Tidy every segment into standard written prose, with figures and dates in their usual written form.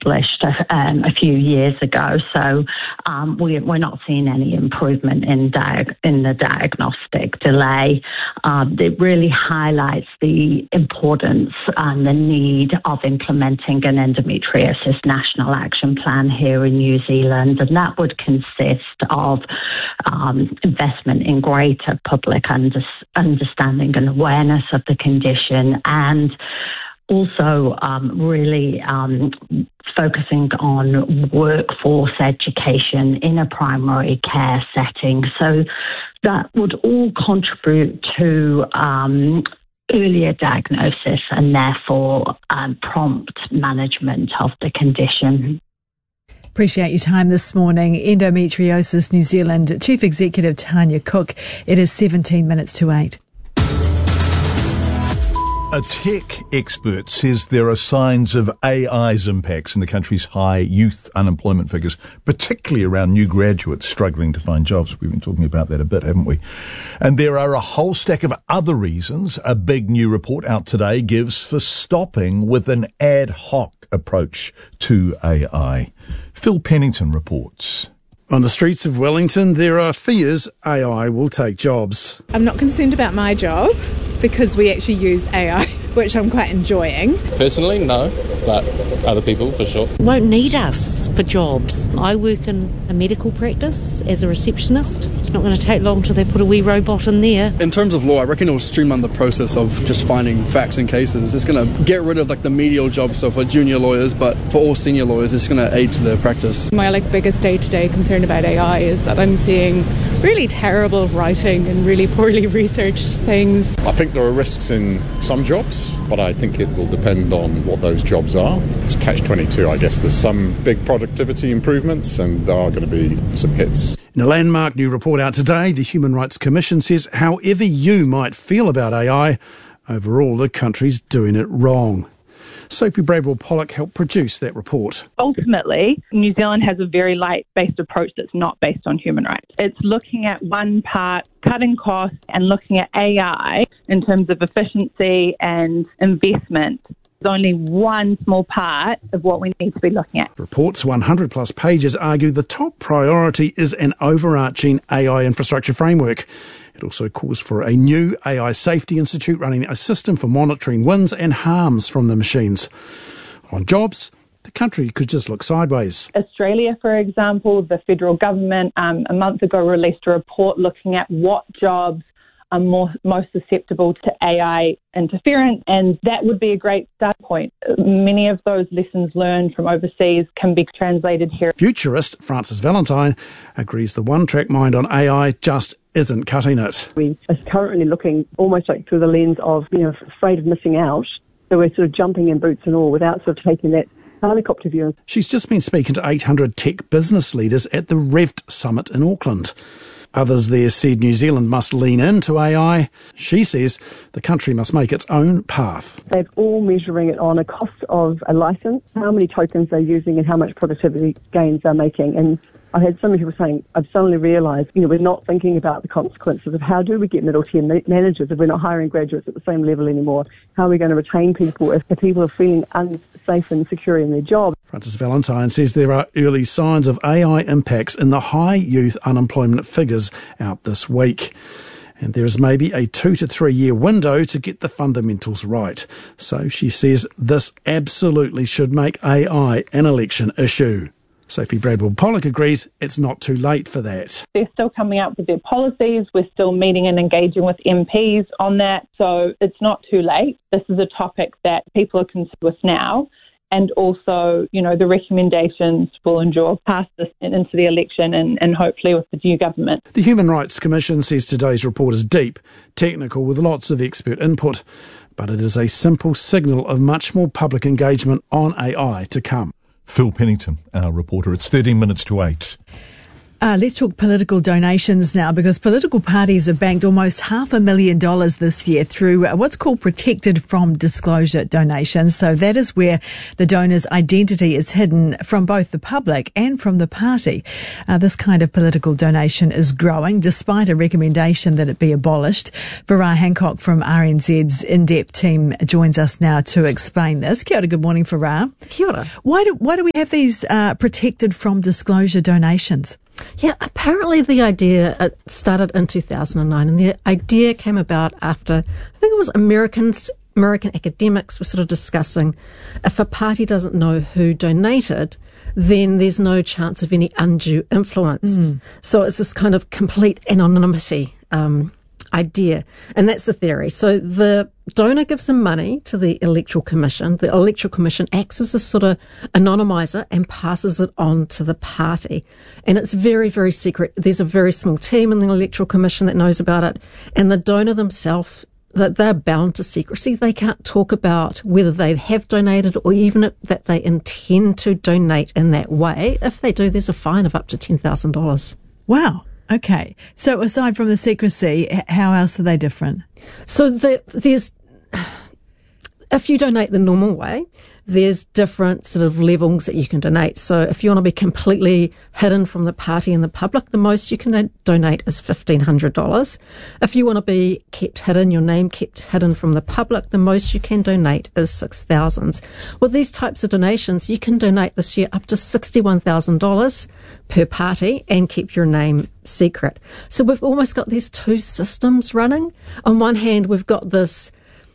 published a few years ago. So we're not seeing any improvement in the diagnostic delay. It really highlights the importance and the need of implementing an endometriosis national action plan here in New Zealand, and that would consist of investment in greater public understanding and awareness of the condition, and also really focusing on workforce education in a primary care setting. So that would all contribute to earlier diagnosis and therefore prompt management of the condition. Appreciate your time this morning. Endometriosis New Zealand Chief Executive Tanya Cook. It is 17 minutes to 8. A tech expert says there are signs of AI's impacts in the country's high youth unemployment figures, particularly around new graduates struggling to find jobs. We've been talking about that a bit, haven't we? And there are a whole stack of other reasons a big new report out today gives for stopping with an ad hoc approach to AI. Phil Pennington reports. On the streets of Wellington, there are fears AI will take jobs. I'm not concerned about my job because we actually use AI, which I'm quite enjoying. Personally, no, but other people for sure. Won't need us for jobs. I work in a medical practice as a receptionist. It's not going to take long till they put a wee robot in there. In terms of law, I reckon it will streamline the process of just finding facts and cases. It's going to get rid of the medial jobs, so for junior lawyers, but for all senior lawyers, it's going to aid to their practice. My biggest day-to-day concern about AI is that I'm seeing really terrible writing and really poorly researched things. I think there are risks in some jobs, but I think it will depend on what those jobs are. It's catch-22, I guess. There's some big productivity improvements and there are going to be some hits. In a landmark new report out today, the Human Rights Commission says however you might feel about AI, overall the country's doing it wrong. Sophie Bradwell-Pollock helped produce that report. Ultimately, New Zealand has a very light-based approach that's not based on human rights. It's looking at one part, cutting costs, and looking at AI in terms of efficiency and investment. There's only one small part of what we need to be looking at. The report's 100-plus pages argue the top priority is an overarching AI infrastructure framework. It also calls for a new AI Safety Institute running a system for monitoring wins and harms from the machines. On jobs, the country could just look sideways. Australia, for example, the federal government a month ago released a report looking at what jobs are most susceptible to AI interference, and that would be a great start point. Many of those lessons learned from overseas can be translated here. Futurist Frances Valentine agrees the one-track mind on AI just isn't cutting it. We are currently looking almost through the lens of being afraid of missing out, so we're sort of jumping in boots and all without sort of taking that helicopter view. She's just been speaking to 800 tech business leaders at the REVT Summit in Auckland. Others there said New Zealand must lean into AI. She says the country must make its own path. They're all measuring it on a cost of a licence, how many tokens they're using and how much productivity gains they're making. And I had so many people saying, I've suddenly realised, we're not thinking about the consequences of how do we get middle-tier managers if we're not hiring graduates at the same level anymore? How are we going to retain people if the people are feeling unsafe and secure in their job? Frances Valentine says there are early signs of AI impacts in the high youth unemployment figures out this week. And there is maybe a 2 to 3 year window to get the fundamentals right. So she says this absolutely should make AI an election issue. Sophie Bradwell-Pollock agrees it's not too late for that. They're still coming up with their policies. We're still meeting and engaging with MPs on that. So it's not too late. This is a topic that people are concerned with now. And also, the recommendations will endure past this and into the election and hopefully with the new government. The Human Rights Commission says today's report is deep, technical with lots of expert input. But it is a simple signal of much more public engagement on AI to come. Phil Pennington, our reporter. It's 13 minutes to 8. Let's talk political donations now, because political parties have banked almost $500,000 this year through what's called protected from disclosure donations. So that is where the donor's identity is hidden from both the public and from the party. This kind of political donation is growing despite a recommendation that it be abolished. Farah Hancock from RNZ's In-Depth team joins us now to explain this. Kia ora, good morning, Farah. Kia ora. Why do we have these protected from disclosure donations? Yeah, apparently the idea started in 2009, and the idea came about after, I think it was American academics were sort of discussing if a party doesn't know who donated, then there's no chance of any undue influence. So it's this kind of complete anonymity idea, and that's the theory. So the donor gives them money to the Electoral Commission. The Electoral Commission acts as a sort of anonymizer and passes it on to the party. And it's very, very secret. There's a very small team in the Electoral Commission that knows about it, and the donor themselves, that they're bound to secrecy. They can't talk about whether they have donated or even that they intend to donate in that way. If they do, there's a fine of up to $10,000. Wow. Okay. So aside from the secrecy, how else are they different? So there's, if you donate the normal way, there's different sort of levels that you can donate. So if you want to be completely hidden from the party and the public, the most you can donate is $1,500. If you want to be kept hidden, your name kept hidden from the public, the most you can donate is $6,000. With these types of donations, you can donate this year up to $61,000 per party and keep your name secret. So we've almost got these two systems running. On one hand, we've got this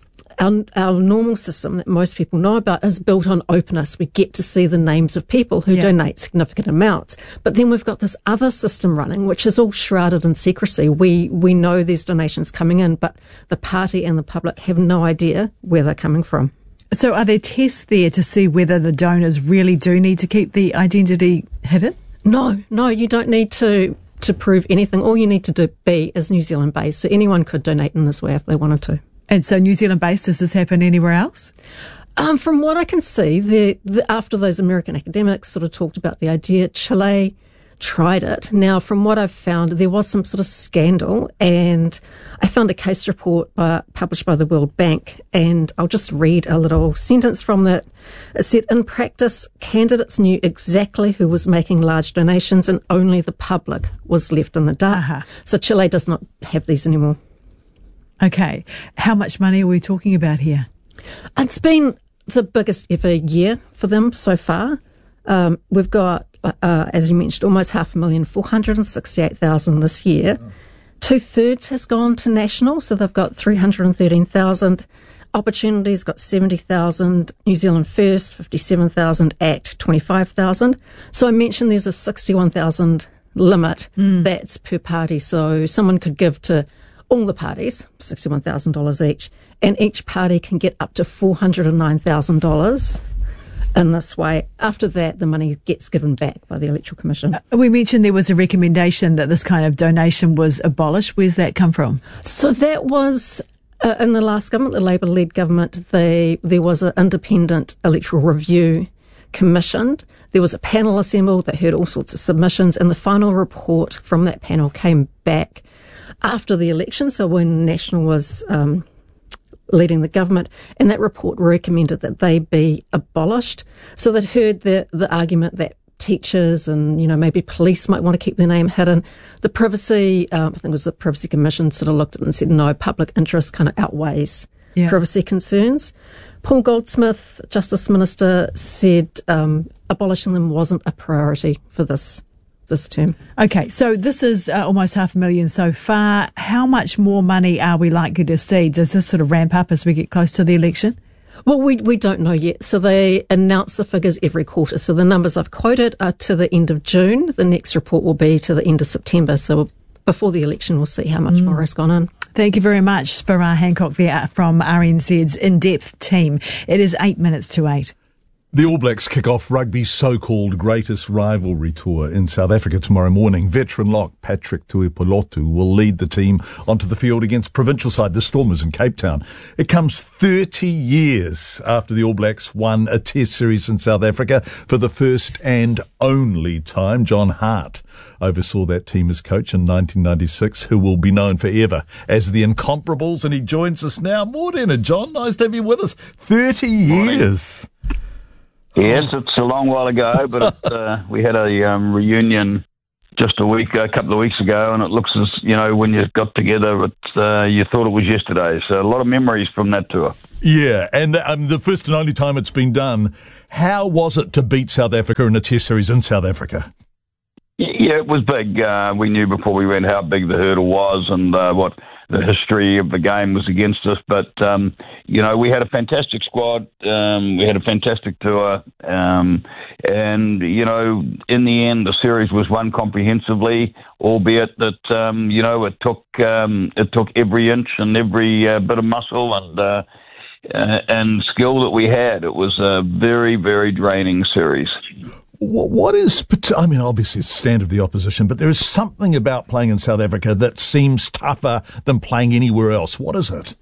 Our normal system that most people know about is built on openness. We get to see the names of people who donate significant amounts. But then we've got this other system running, which is all shrouded in secrecy. We know there's donations coming in, but the party and the public have no idea where they're coming from. So are there tests there to see whether the donors really do need to keep the identity hidden? No, you don't need to prove anything. All you need to be is New Zealand based. So anyone could donate in this way if they wanted to. And so New Zealand based, does this happen anywhere else? From what I can see, after those American academics sort of talked about the idea, Chile tried it. Now, from what I've found, there was some sort of scandal, and I found a case report published by the World Bank, and I'll just read a little sentence from that. It said, in practice, candidates knew exactly who was making large donations, and only the public was left in the dark. So Chile does not have these anymore. Okay. How much money are we talking about here? It's been the biggest ever year for them so far. We've got, as you mentioned, almost 500,000, 468,000 this year. 2/3 has gone to national, so they've got 313,000. Opportunities got 70,000. New Zealand First, 57,000. ACT, 25,000. So I mentioned there's a 61,000 limit. That's per party. So someone could give to all the parties, $61,000 each, and each party can get up to $409,000 in this way. After that, the money gets given back by the Electoral Commission. We mentioned there was a recommendation that this kind of donation was abolished. Where's that come from? So that was in the last government, the Labour-led government. There was an independent electoral review commissioned. There was a panel assembled that heard all sorts of submissions, and the final report from that panel came back after the election, so when National was leading the government, and that report recommended that they be abolished. So they'd heard the argument that teachers and, maybe police might want to keep their name hidden. The privacy, I think it was the Privacy Commission, sort of looked at it and said, no, public interest kind of outweighs privacy concerns. Paul Goldsmith, Justice Minister, said abolishing them wasn't a priority for this term. Okay, so this is almost 500,000 so far. How much more money are we likely to see? Does this sort of ramp up as we get close to the election? Well, we don't know yet. So they announce the figures every quarter. So the numbers I've quoted are to the end of June. The next report will be to the end of September. So before the election, we'll see how much more has gone in. Thank you very much, Farah Hancock there from RNZ's In-Depth team. It is 8 minutes to 8. The All Blacks kick off rugby's so-called greatest rivalry tour in South Africa tomorrow morning. Veteran lock Patrick Tuipulotu will lead the team onto the field against provincial side the Stormers in Cape Town. It comes 30 years after the All Blacks won a Test series in South Africa for the first and only time. John Hart oversaw that team as coach in 1996, who will be known forever as the Incomparables, and he joins us now. Morena, John, nice to have you with us. 30 years. Yes, it's a long while ago, but we had a reunion just a couple of weeks ago, and it looks as, when you got together, you thought it was yesterday. So a lot of memories from that tour. Yeah, and the first and only time it's been done. How was it to beat South Africa in a Test series in South Africa? Yeah, it was big. We knew before we went how big the hurdle was and what the history of the game was against us. But, we had a fantastic squad. We had a fantastic tour. And, in the end, the series was won comprehensively, albeit that, it took every inch and every bit of muscle and skill that we had. It was a very, very draining series. What is, obviously it's the stand of the opposition, but there is something about playing in South Africa that seems tougher than playing anywhere else. What is it?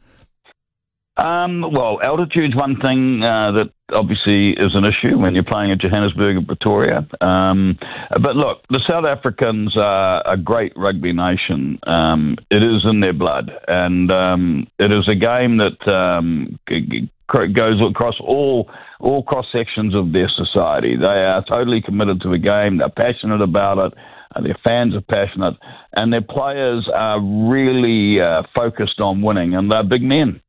Well, altitude's one thing that obviously is an issue when you're playing at Johannesburg and Pretoria. But look, the South Africans are a great rugby nation. It is in their blood, and it is a game that goes across all cross sections of their society. They are totally committed to the game. They're passionate about it. Their fans are passionate, and their players are really focused on winning. And they're big men,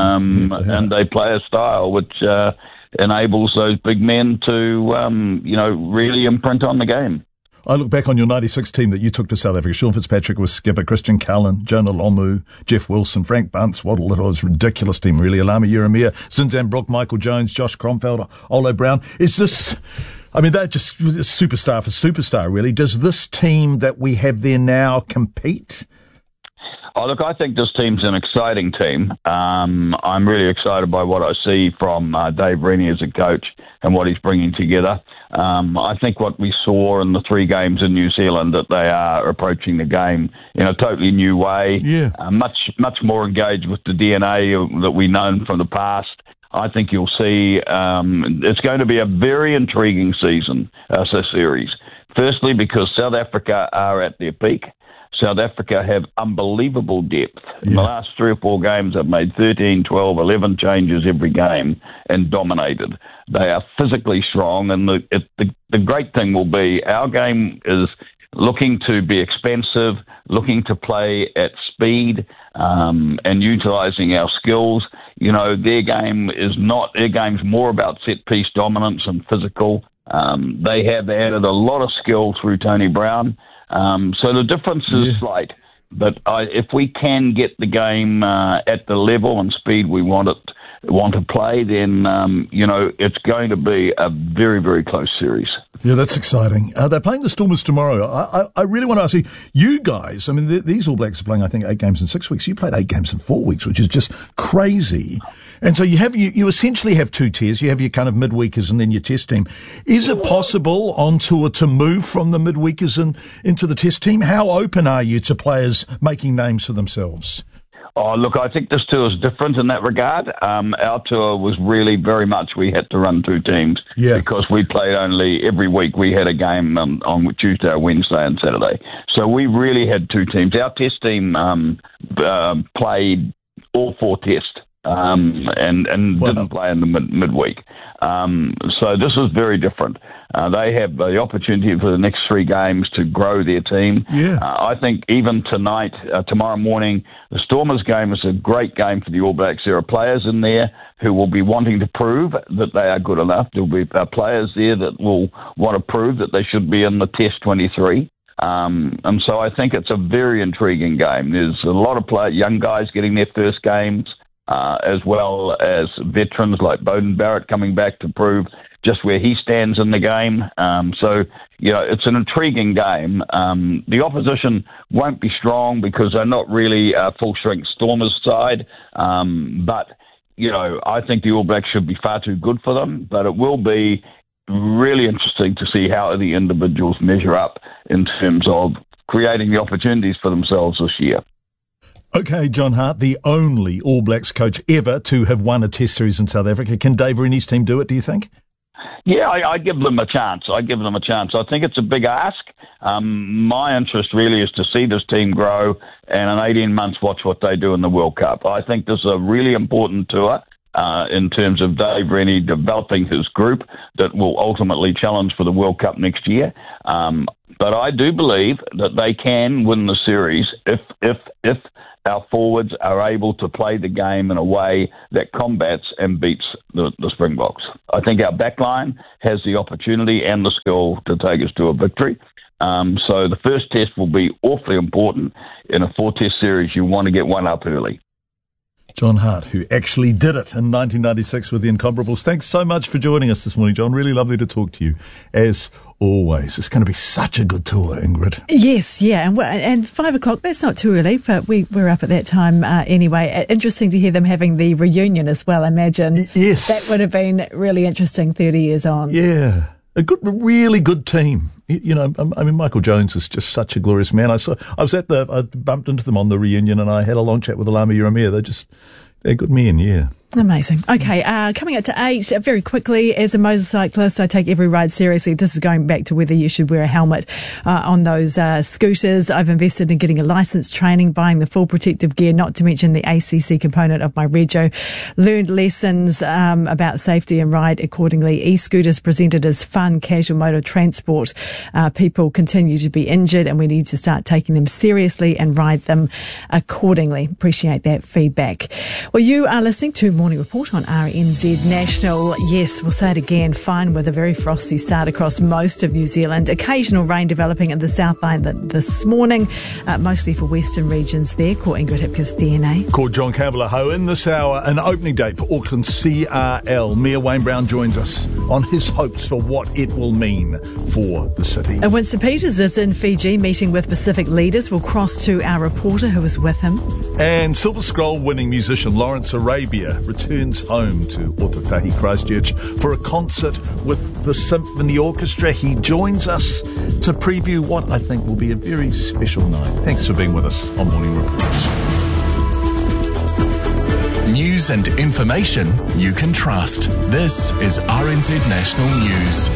and they play a style which enables those big men to really imprint on the game. I look back on your 96 team that you took to South Africa. Sean Fitzpatrick was skipper, Christian Cullen, Jonah Lomu, Jeff Wilson, Frank Bunce. What a ridiculous team, really. Alama Yeremia, Zinzan Brook, Michael Jones, Josh Cromfeld, Olo Brown. Is this, they're just superstar for superstar, really. Does this team that we have there now compete? Oh, look, I think this team's an exciting team. I'm really excited by what I see from Dave Rennie as a coach and what he's bringing together. I think what we saw in the 3 games in New Zealand, that they are approaching the game in a totally new way, much more engaged with the DNA that we've known from the past. I think you'll see it's going to be a very intriguing series. Firstly, because South Africa are at their peak. South Africa have unbelievable depth. In the last 3 or 4 games, they've made 13, 12, 11 changes every game and dominated. They are physically strong, and the great thing will be our game is looking to be expensive, looking to play at speed, and utilising our skills. Their game is not. Their game's more about set-piece dominance and physical. They have added a lot of skill through Tony Brown. So the difference is slight, but if we can get the game at the level and speed we want to play, then it's going to be a very, very close series. Yeah, that's exciting. They're playing the Stormers tomorrow. I really want to ask you guys, these All Blacks are playing, I think, 8 games in 6 weeks. You played 8 games in 4 weeks, which is just crazy. And so you essentially have 2 tiers. You have your kind of midweekers and then your test team. Is it possible on tour to move from the midweekers into the test team? How open are you to players making names for themselves? Oh, look, I think this tour is different in that regard. Our tour was really very much we had to run 2 teams because we played only every week. We had a game on Tuesday, Wednesday and Saturday. So we really had 2 teams. Our test team played all 4 tests and didn't play in the midweek. So this is very different. They have the opportunity for the next 3 games to grow their team. I think even tonight, tomorrow morning, the Stormers game is a great game for the All Blacks. There are players in there who will be wanting to prove that they are good enough. There will be players there that will want to prove that they should be in the Test 23. And so I think it's a very intriguing game. There's a lot of young guys getting their first games, as well as veterans like Beauden Barrett coming back to prove just where he stands in the game. So, it's an intriguing game. The opposition won't be strong because they're not really a full-strength Stormers side. But, I think the All Blacks should be far too good for them, but it will be really interesting to see how the individuals measure up in terms of creating the opportunities for themselves this year. Okay, John Hart, the only All Blacks coach ever to have won a Test series in South Africa. Can Dave Rennie's team do it, do you think? Yeah, I give them a chance. I think it's a big ask. My interest really is to see this team grow and in 18 months watch what they do in the World Cup. I think this is a really important tour in terms of Dave Rennie developing his group that will ultimately challenge for the World Cup next year. But I do believe that they can win the series if our forwards are able to play the game in a way that combats and beats the Springboks. I think our backline has the opportunity and the skill to take us to a victory. So the first test will be awfully important. In a 4-test series, you want to get one up early. John Hart, who actually did it in 1996 with the Incomparables. Thanks so much for joining us this morning, John. Really lovely to talk to you, as always. It's going to be such a good tour, Ingrid. Yes, yeah. And 5 o'clock, that's not too early, but we're up at that time anyway. Interesting to hear them having the reunion as well, I imagine. Yes. That would have been really interesting 30 years on. Yeah. A really good team. I mean, Michael Jones is just such a glorious man. I bumped into them on the reunion and I had a long chat with Alama Yuramia. They're good men, yeah. Amazing. Okay, coming up to 8, very quickly, as a motorcyclist, I take every ride seriously. This is going back to whether you should wear a helmet on those scooters. I've invested in getting a license training, buying the full protective gear, not to mention the ACC component of my rego. Learned lessons about safety and ride accordingly. E-scooters presented as fun, casual motor transport. People continue to be injured and we need to start taking them seriously and ride them accordingly. Appreciate that feedback. Well, you are listening to Morning Report on RNZ National. Yes, we'll say it again, fine with a very frosty start across most of New Zealand. Occasional rain developing in the South Island this morning, mostly for western regions there. Ko Ingrid Hipkiss, DNA. Ko John Campbell Aho. In this hour, an opening date for Auckland CRL. Mayor Wayne Brown joins us on his hopes for what it will mean for the city. And Winston Peters is in Fiji meeting with Pacific leaders. We'll cross to our reporter who is with him. And Silver Scroll winning musician Lawrence Arabia returns home to Otatahi Christchurch for a concert with the Symphony Orchestra. He joins us to preview what I think will be a very special night. Thanks for being with us on Morning Reports. News and information you can trust. This is RNZ National News.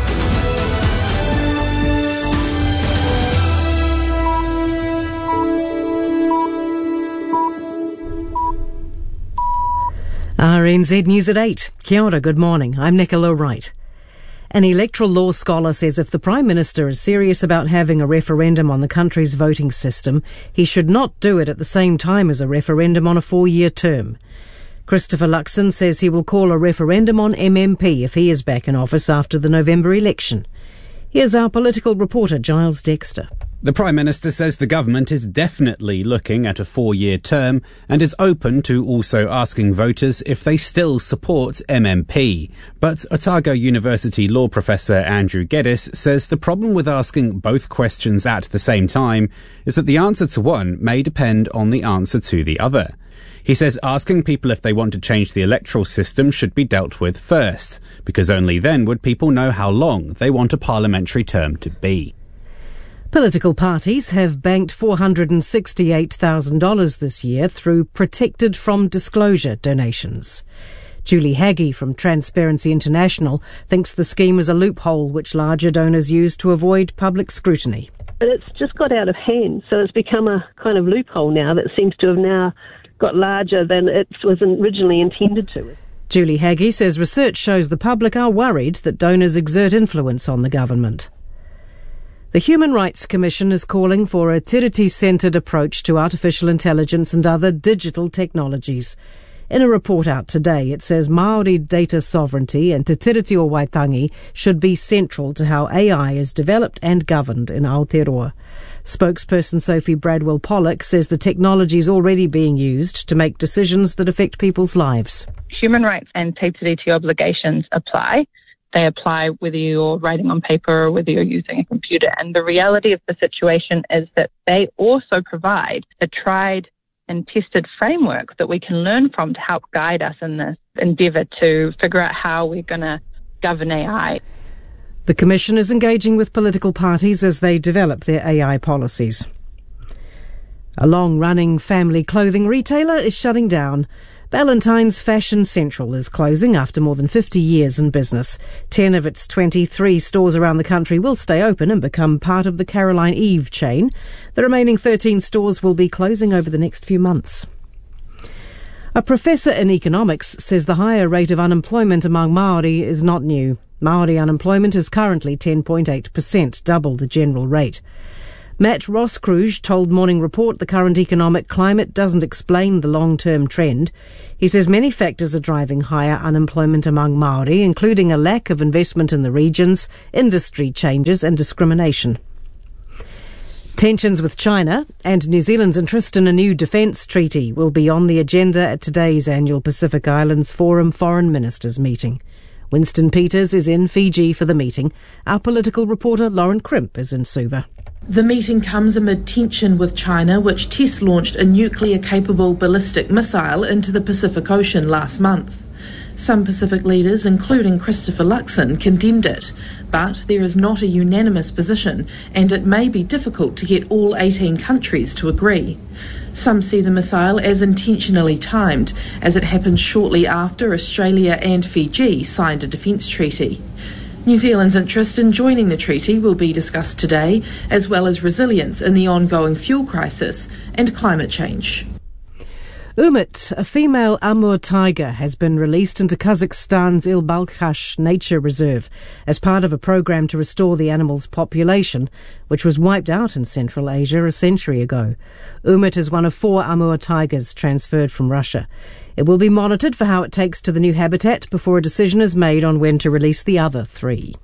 RNZ News at 8. Kia ora, good morning. I'm Nicola Wright. An electoral law scholar says if the Prime Minister is serious about having a referendum on the country's voting system, he should not do it at the same time as a referendum on a 4-year term. Christopher Luxon says he will call a referendum on MMP if he is back in office after the November election. Here's our political reporter, Giles Dexter. The Prime Minister says the government is definitely looking at a 4-year term and is open to also asking voters if they still support MMP. But Otago University law professor Andrew Geddes says the problem with asking both questions at the same time is that the answer to one may depend on the answer to the other. He says asking people if they want to change the electoral system should be dealt with first, because only then would people know how long they want a parliamentary term to be. Political parties have banked $468,000 this year through protected from disclosure donations. Julie Haggie from Transparency International thinks the scheme is a loophole which larger donors use to avoid public scrutiny. But it's just got out of hand, so it's become a kind of loophole now that seems to have now got larger than it was originally intended to. Julie Haggie says research shows the public are worried that donors exert influence on the government. The Human Rights Commission is calling for a tiriti-centred approach to artificial intelligence and other digital technologies. In a report out today, it says Māori data sovereignty and Te Tiriti o Waitangi should be central to how AI is developed and governed in Aotearoa. Spokesperson Sophie Bradwell-Pollock says the technology is already being used to make decisions that affect people's lives. Human rights and Te Tiriti obligations apply. They apply whether you're writing on paper or whether you're using a computer. And the reality of the situation is that they also provide a tried and tested framework that we can learn from to help guide us in this endeavour to figure out how we're going to govern AI. The Commission is engaging with political parties as they develop their AI policies. A long-running family clothing retailer is shutting down. Ballantyne's Fashion Central is closing after more than 50 years in business. 10 of its 23 stores around the country will stay open and become part of the Caroline Eve chain. The remaining 13 stores will be closing over the next few months. A professor in economics says the higher rate of unemployment among Māori is not new. Māori unemployment is currently 10.8%, double the general rate. Matt Roskruge told Morning Report the current economic climate doesn't explain the long-term trend. He says many factors are driving higher unemployment among Māori, including a lack of investment in the regions, industry changes and discrimination. Tensions with China and New Zealand's interest in a new defence treaty will be on the agenda at today's annual Pacific Islands Forum Foreign Ministers meeting. Winston Peters is in Fiji for the meeting. Our political reporter Lauren Crimp is in Suva. The meeting comes amid tension with China, which test-launched a nuclear-capable ballistic missile into the Pacific Ocean last month. Some Pacific leaders, including Christopher Luxon, condemned it, but there is not a unanimous position, and it may be difficult to get all 18 countries to agree. Some see the missile as intentionally timed, as it happened shortly after Australia and Fiji signed a defence treaty. New Zealand's interest in joining the treaty will be discussed today, as well as resilience in the ongoing fuel crisis and climate change. Umit, a female Amur tiger, has been released into Kazakhstan's Il-Balkhash Nature Reserve as part of a program to restore the animal's population, which was wiped out in Central Asia a century ago. Umit is one of 4 Amur tigers transferred from Russia. It will be monitored for how it takes to the new habitat before a decision is made on when to release the other 3.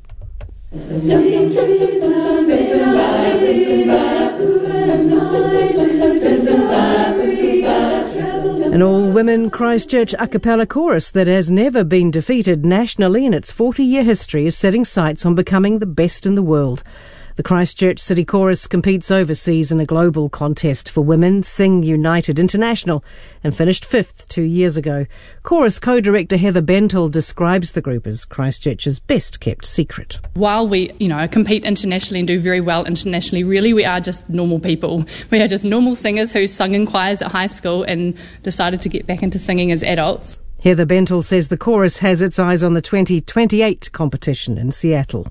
An all-women Christchurch a cappella chorus that has never been defeated nationally in its 40-year history is setting sights on becoming the best in the world. The Christchurch City Chorus competes overseas in a global contest for women, Sing United International, and finished 5th 2 years ago. Chorus co-director Heather Bentel describes the group as Christchurch's best-kept secret. While we, compete internationally and do very well internationally, really we are just normal people. We are just normal singers who sung in choirs at high school and decided to get back into singing as adults. Heather Bentel says the chorus has its eyes on the 2028 competition in Seattle.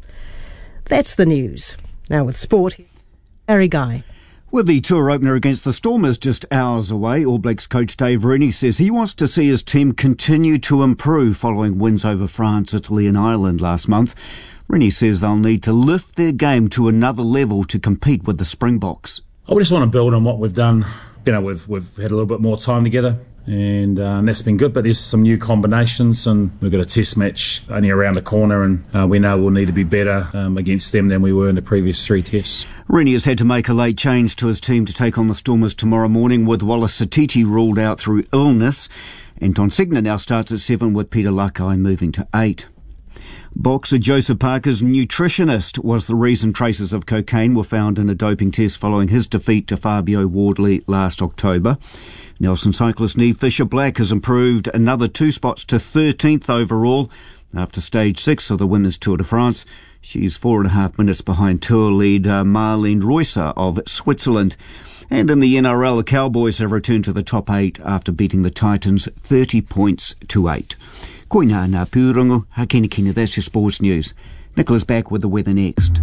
That's the news. Now with sport, Harry Guy. With the tour opener against the Stormers just hours away, All Blacks coach Dave Rooney says he wants to see his team continue to improve following wins over France, Italy and Ireland last month. Rooney says they'll need to lift their game to another level to compete with the Springboks. I just want to build on what we've done. We've had a little bit more time together. And that's been good, but there's some new combinations and we've got a test match only around the corner and we know we'll need to be better against them than we were in the previous 3 tests. Rooney has had to make a late change to his team to take on the Stormers tomorrow morning with Wallace Satiti ruled out through illness. Anton Segner now starts at 7 with Peter Lakai moving to 8. Boxer Joseph Parker's nutritionist was the reason traces of cocaine were found in a doping test following his defeat to Fabio Wardley last October. Nelson cyclist Niamh Fisher-Black has improved another 2 spots to 13th overall after stage 6 of the Women's Tour de France. She's 4.5 minutes behind tour lead Marlene Reusser of Switzerland. And in the NRL, the Cowboys have returned to the top 8 after beating the Titans 30 points to 8. Koina ngā pūrongo, hakenekina, that's your sports news. Nicholas back with the weather next.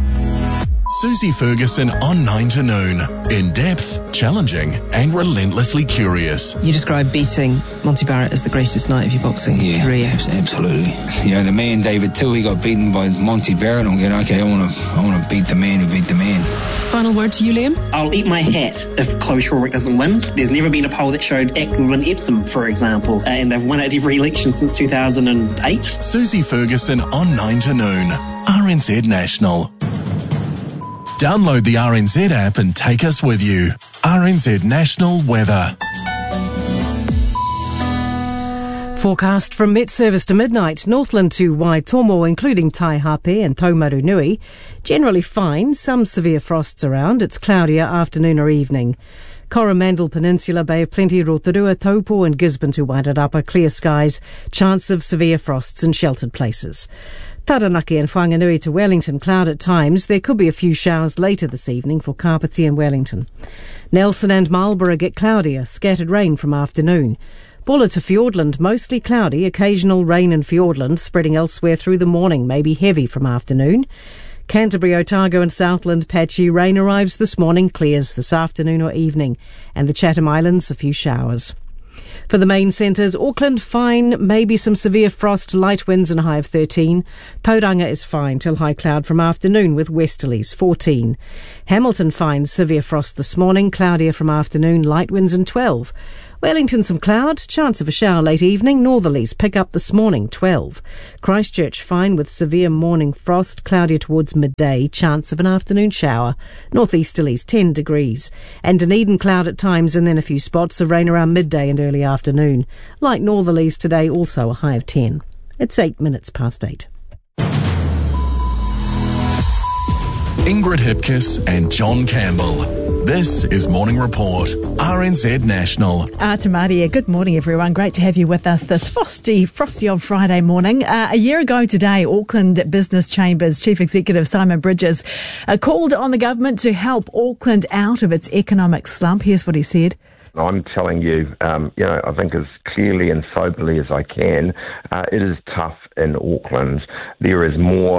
Susie Ferguson on 9 to noon. In depth, challenging and relentlessly curious. You describe beating Monty Barrett as the greatest night of your boxing career. Absolutely. The man David Tilley got beaten by Monty Barrett. I'm going, okay, I want to beat the man who beat the man. Final word to you, Liam? I'll eat my hat if Chloe Shawrick doesn't win. There's never been a poll that showed Ackland win Epsom, for example, and they've won at every election since 2008. Susie Ferguson on 9 to noon. RNZ National. Download the RNZ app and take us with you. RNZ National Weather. Forecast from Met Service to midnight. Northland to Waitomo, including Taihape and Taumarunui. Generally fine, some severe frosts around. It's cloudier afternoon or evening. Coromandel Peninsula, Bay of Plenty, Rotorua, Taupo and Gisborne to Wairarapa, clear skies, chance of severe frosts in sheltered places. Taranaki and Whanganui to Wellington, cloud at times. There could be a few showers later this evening for Kapiti and Wellington. Nelson and Marlborough get cloudier, scattered rain from afternoon. Bulla to Fiordland, mostly cloudy, occasional rain in Fiordland, spreading elsewhere through the morning, maybe heavy from afternoon. Canterbury, Otago and Southland, patchy rain arrives this morning, clears this afternoon or evening. And the Chatham Islands, a few showers. For the main centres, Auckland, fine, maybe some severe frost, light winds and a high of 13. Tauranga is fine till high cloud from afternoon with westerlies, 14. Hamilton, fine, severe frost this morning, cloudier from afternoon, light winds and 12. Wellington, some cloud, chance of a shower late evening, northerlies pick up this morning, 12. Christchurch, fine with severe morning frost, cloudier towards midday, chance of an afternoon shower, northeasterlies, 10 degrees. And Dunedin, cloud at times and then a few spots of rain around midday and early afternoon. Light northerlies today, also a high of 10. It's 8 minutes past 8. Ingrid Hipkiss and John Campbell. This is Morning Report, RNZ National. Tamaria, good morning everyone. Great to have you with us this frosty old Friday morning. A year ago today, Auckland Business Chambers Chief Executive Simon Bridges called on the government to help Auckland out of its economic slump. Here's what he said. I'm telling you, I think as clearly and soberly as I can, it is tough in Auckland. There is more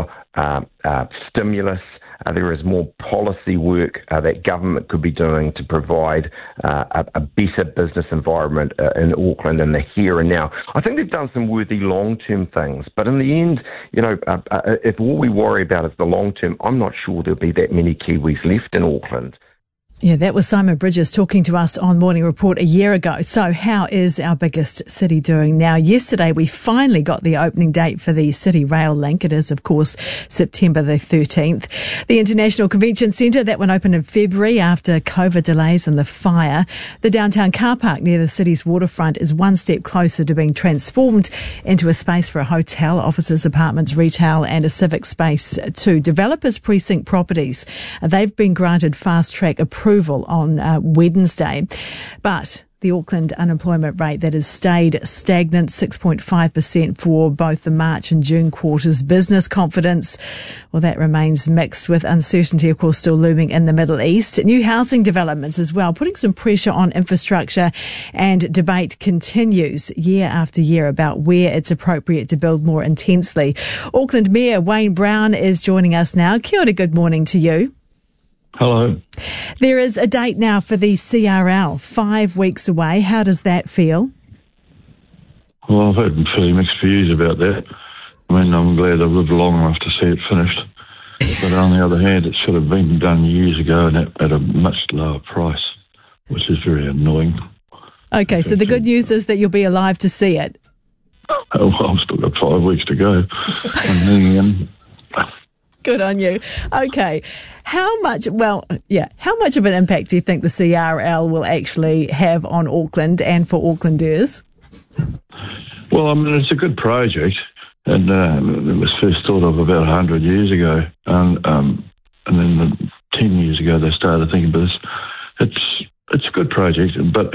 stimulus. There is more policy work that government could be doing to provide a better business environment in Auckland in the here and now. I think they've done some worthy long-term things, but in the end, if all we worry about is the long-term, I'm not sure there'll be that many Kiwis left in Auckland. Yeah, that was Simon Bridges talking to us on Morning Report a year ago. So how is our biggest city doing now? Yesterday, we finally got the opening date for the City Rail Link. It is, of course, September the 13th. The International Convention Centre, that one opened in February after COVID delays and the fire. The downtown car park near the city's waterfront is one step closer to being transformed into a space for a hotel, offices, apartments, retail and a civic space too. Developers Precinct Properties, they've been granted fast-track approval on Wednesday, but the Auckland unemployment rate that has stayed stagnant, 6.5% for both the March and June quarters. Business confidence, well, that remains mixed with uncertainty, of course, still looming in the Middle East. New housing developments as well, putting some pressure on infrastructure, and debate continues year after year about where it's appropriate to build more intensely. Auckland Mayor Wayne Brown is joining us now. Kia ora, good morning to you. Hello. There is a date now for the CRL, 5 weeks away. How does that feel? Well, I've had fairly mixed views about that. I mean, I'm glad I've lived long enough to see it finished. But on the other hand, it should have been done years ago and at a much lower price, which is very annoying. Okay, so the good news is that you'll be alive to see it. Oh, well, I've still got 5 weeks to go. And then, good on you. Okay. How much of an impact do you think the CRL will actually have on Auckland and for Aucklanders? Well, I mean, it's a good project, and it was first thought of about 100 years ago, and then 10 years ago they started thinking about this. It's a good project, but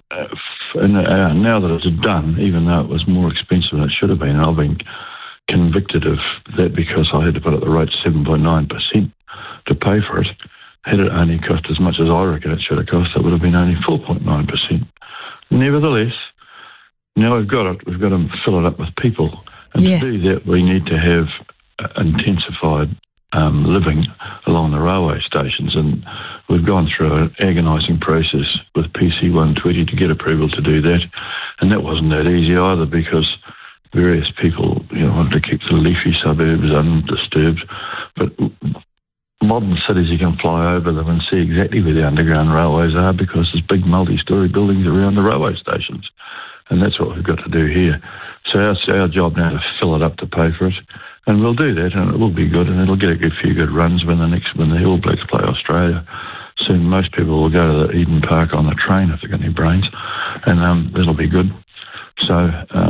now that it's done, even though it was more expensive than it should have been, I've been convicted of that because I had to put up the rate 7.9% to pay for it. Had it only cost as much as I reckon it should have cost, it would have been only 4.9%. Nevertheless, now we've got it. We've got to fill it up with people. And to do that, we need to have intensified living along the railway stations. And we've gone through an agonising process with PC 120 to get approval to do that. And that wasn't that easy either because various people, wanted to keep the leafy suburbs undisturbed. But modern cities, you can fly over them and see exactly where the underground railways are because there's big multi-storey buildings around the railway stations. And that's what we've got to do here. So it's our job now to fill it up to pay for it. And we'll do that, and it will be good, and it'll get a few good runs when the All Blacks play Australia. Soon most people will go to the Eden Park on the train if they've got any brains, and it'll be good. So,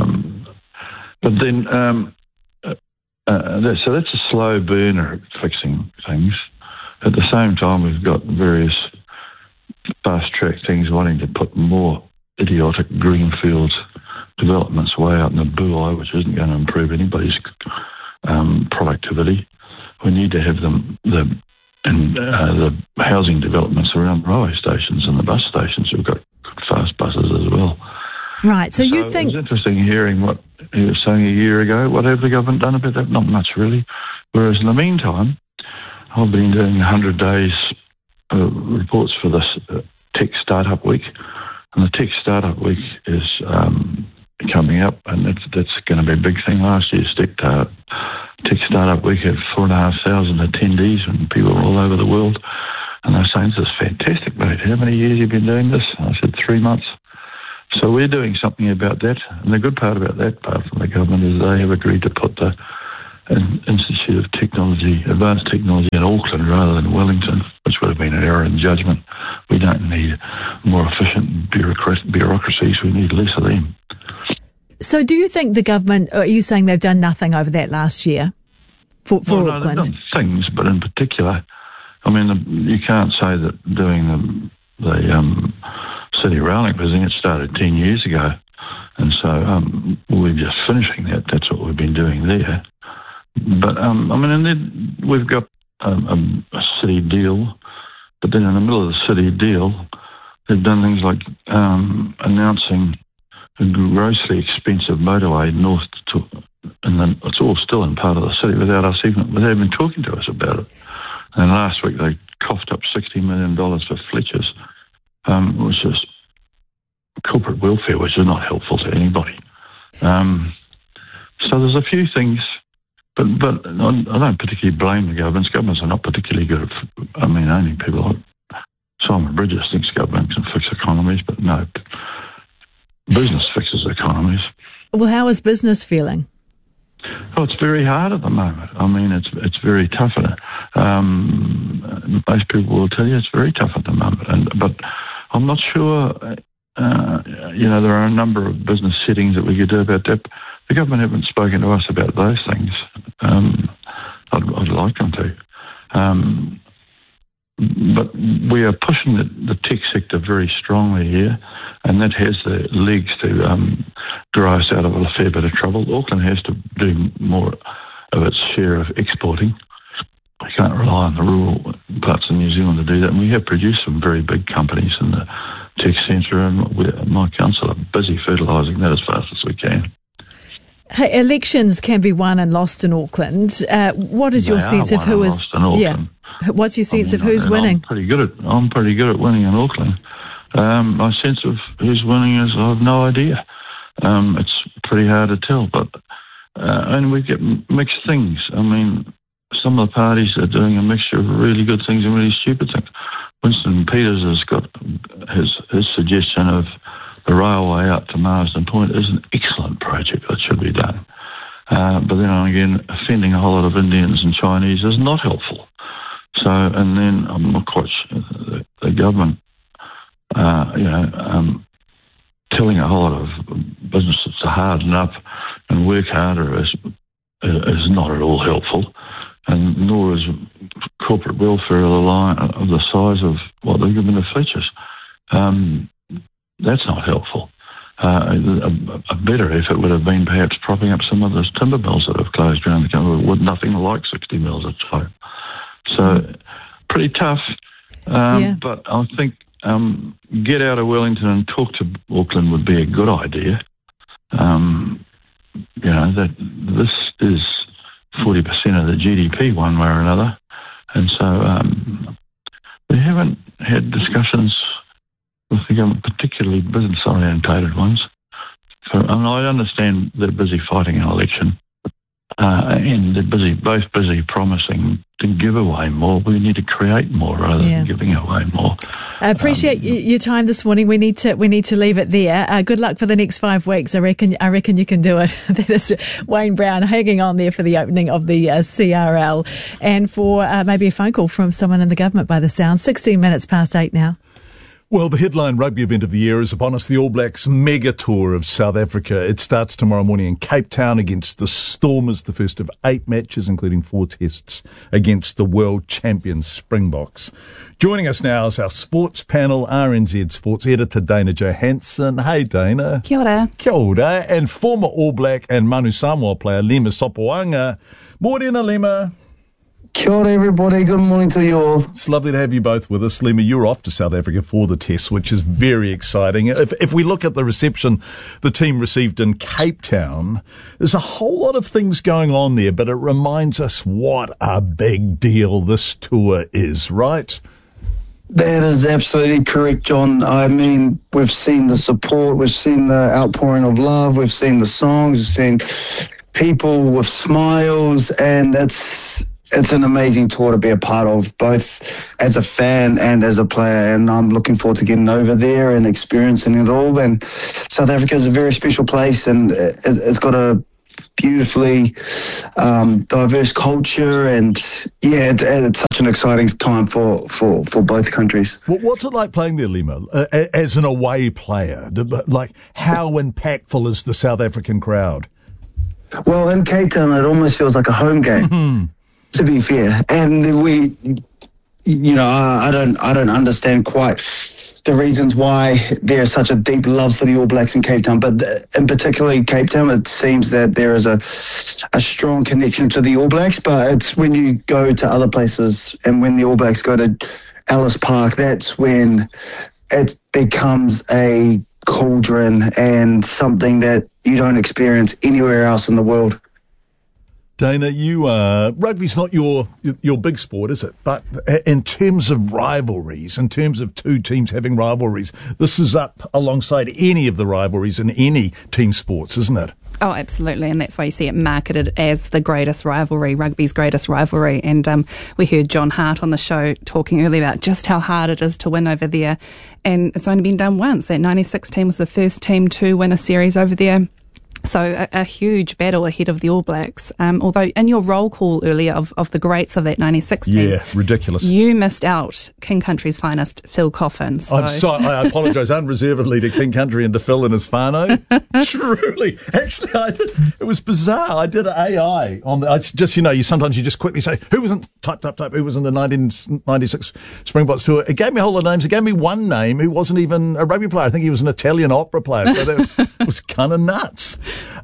but then, so that's a slow burner at fixing things. At the same time, we've got various fast-track things, wanting to put more idiotic greenfields developments way out in the bulleye, which isn't going to improve anybody's productivity. We need to have the housing developments around railway stations and the bus stations. We've got fast buses as well. Right, so you think... It was interesting hearing what he was saying a year ago. What have the government done about that? Not much, really. Whereas in the meantime, I've been doing 100 days reports for this Tech Startup Week, and the Tech Startup Week is coming up, and that's going to be a big thing. Last year's Tech Startup Week had 4,500 attendees and people all over the world, and they're saying, this is fantastic, mate. How many years have you been doing this? I said, 3 months. So we're doing something about that, and the good part about that part from the government is they have agreed to put the Institute of Technology, Advanced Technology in Auckland rather than Wellington, which would have been an error in judgment. We don't need more efficient bureaucracies, we need less of them. So do you think the government, are you saying they've done nothing over that last year for Auckland? No, they've done things, but in particular, I mean, you can't say that doing the City Rail Link thing, it started 10 years ago, and so we're just finishing that. That's what we've been doing there. But, I mean, and then we've got a city deal, but then in the middle of the city deal, they've done things like announcing a grossly expensive motorway north to, and then it's all still in part of the city without even talking to us about it. And last week they coughed up $60 million for Fletcher's, which is corporate welfare, which is not helpful to anybody. So there's a few things. But I don't particularly blame the governments. Governments are not particularly good at, only people like Simon Bridges thinks government can fix economies, but no, business fixes economies. Well, how is business feeling? Oh, it's very hard at the moment. I mean, it's very tough. Most people will tell you it's very tough at the moment. But I'm not sure, there are a number of business settings that we could do about that. The government haven't spoken to us about those things. I'd like them to. But we are pushing the tech sector very strongly here, and that has the legs to draw us out of a fair bit of trouble. Auckland has to do more of its share of exporting. We can't rely on the rural parts of New Zealand to do that, and we have produced some very big companies in the tech centre, and my council are busy fertilising that as fast as we can. Hey, elections can be won and lost in Auckland. What is your sense of who is? Yeah. What's your sense of who's winning? I'm pretty good at winning in Auckland. My sense of who's winning is I have no idea. It's pretty hard to tell, but and we get mixed things. I mean, some of the parties are doing a mixture of really good things and really stupid things. Winston Peters has got his suggestion of the railway out to Marsden Point is an excellent project that should be done. But then again, offending a whole lot of Indians and Chinese is not helpful. So, and then I'm not quite sure the government, telling a whole lot of businesses to harden up and work harder is not at all helpful, and nor is corporate welfare of the size of what they're given to Fletchers. That's not helpful. A better effort would have been perhaps propping up some of those timber mills that have closed around the country with nothing like 60 mills a time. So pretty tough. But I think get out of Wellington and talk to Auckland would be a good idea. That this is 40% of the GDP one way or another. And so we haven't had discussions with the government, particularly business-orientated ones. I understand they're busy fighting an election, and they're both busy promising to give away more. We need to create more rather than giving away more. I appreciate your time this morning. We need to leave it there. Good luck for the next 5 weeks. I reckon you can do it. That is Wayne Brown hanging on there for the opening of the CRL, and for maybe a phone call from someone in the government by the sound. 16 minutes past 8 now. Well, the headline rugby event of the year is upon us, the All Blacks mega tour of South Africa. It starts tomorrow morning in Cape Town against the Stormers, the first of 8 matches, including 4 tests against the world champion Springboks. Joining us now is our sports panel, RNZ Sports editor Dana Johansson. Hey, Dana. Kia ora. Kia ora. And former All Black and Manu Samoa player Lema Sopoaga. Morena, Lema. Kia ora, everybody. Good morning to you all. It's lovely to have you both with us. Lema, you're off to South Africa for the test, which is very exciting. If we look at the reception the team received in Cape Town, there's a whole lot of things going on there, but it reminds us what a big deal this tour is, right? That is absolutely correct, John. I mean, we've seen the support, we've seen the outpouring of love, we've seen the songs, we've seen people with smiles, and it's an amazing tour to be a part of, both as a fan and as a player. And I'm looking forward to getting over there and experiencing it all. And South Africa is a very special place, and it's got a beautifully diverse culture. And yeah, it's such an exciting time for both countries. Well, what's it like playing there, Lema, as an away player? Like, how impactful is the South African crowd? Well, in Cape Town, it almost feels like a home game. To be fair, and we, I don't understand quite the reasons why there's such a deep love for the All Blacks in Cape Town, but in particularly Cape Town, it seems that there is a strong connection to the All Blacks. But it's when you go to other places, and when the All Blacks go to Ellis Park, that's when it becomes a cauldron and something that you don't experience anywhere else in the world. Dana, rugby's not your big sport, is it? But in terms of rivalries, in terms of two teams having rivalries, this is up alongside any of the rivalries in any team sports, isn't it? Oh, absolutely, and that's why you see it marketed as the greatest rivalry, rugby's greatest rivalry. And we heard John Hart on the show talking earlier about just how hard it is to win over there, and it's only been done once. That 96 team was the first team to win a series over there. So a huge battle ahead of the All Blacks. Although in your roll call earlier of the greats of that 96 team. Yeah, ridiculous. You missed out King Country's finest, Phil Coffin. So. I'm sorry, I apologise unreservedly to King Country and to Phil and his whānau. Truly. Actually, it was bizarre. I did an AI on the, it's just, sometimes you just quickly say, who was in, type, who was in the 1996 Springboks tour? It gave me a whole lot of names. It gave me one name who wasn't even a rugby player. I think he was an Italian opera player. So that was kind of nuts.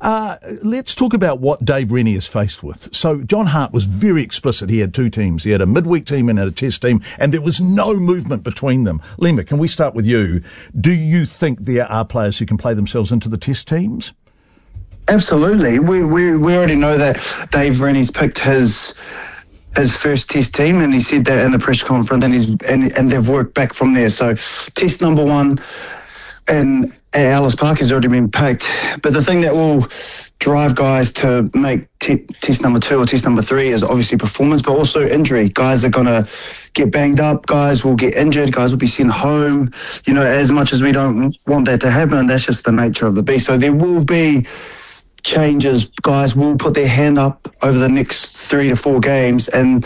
Let's talk about what Dave Rennie is faced with. So John Hart was very explicit. He had 2 teams. He had a midweek team and a test team, and there was no movement between them. Lema, can we start with you? Do you think there are players who can play themselves into the test teams? Absolutely. We already know that Dave Rennie's picked his first test team, and he said that in a press conference, and they've worked back from there. So test number 1 and Ellis Park has already been picked. But the thing that will drive guys to make test number 2 or test number 3 is obviously performance, but also injury. Guys are going to get banged up. Guys will get injured. Guys will be sent home. As much as we don't want that to happen, that's just the nature of the beast. So there will be changes. Guys will put their hand up over the next 3 to 4 games, and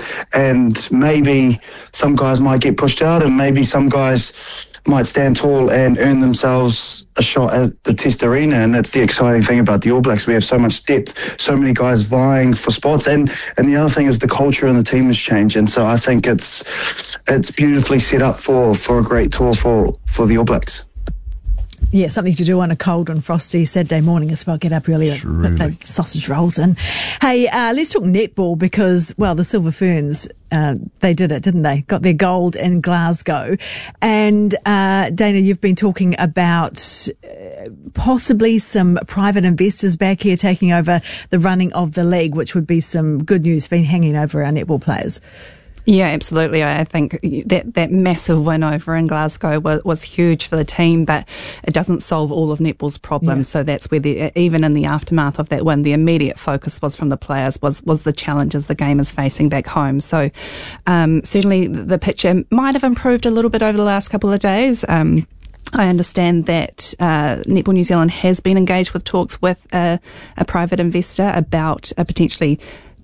maybe some guys might get pushed out, and maybe some guys might stand tall and earn themselves a shot at the test arena. And that's the exciting thing about the All Blacks. We have so much depth, so many guys vying for spots, and the other thing is the culture in the team has changed. And so I think it's beautifully set up for a great tour for the All Blacks. Yeah, something to do on a cold and frosty Saturday morning as well. Get up early and put the sausage rolls in. Hey, let's talk netball because, well, the Silver Ferns, they did it, didn't they? Got their gold in Glasgow. And Dana, you've been talking about possibly some private investors back here taking over the running of the league, which would be some good news been hanging over our netball players. Yeah, absolutely. I think that massive win over in Glasgow was huge for the team, but it doesn't solve all of netball's problems. Yeah. So that's where even in the aftermath of that win, the immediate focus was from the players was the challenges the game is facing back home. So certainly the picture might have improved a little bit over the last couple of days. I understand that Netball New Zealand has been engaged with talks with a private investor about potentially